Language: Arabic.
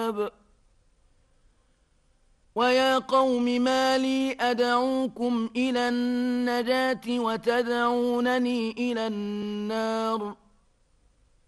الكتاب ويا قوم ما لي أدعوكم إلى النجاة وتدعونني إلى النار